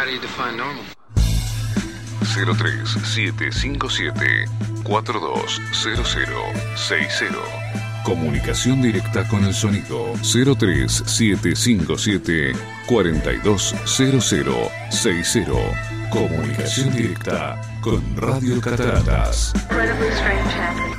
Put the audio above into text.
How do you define normal? 03757-420060. Comunicación directa con el sonido. 03757-420060. Comunicación directa con Radio Cataratas. Incredibly strange happening.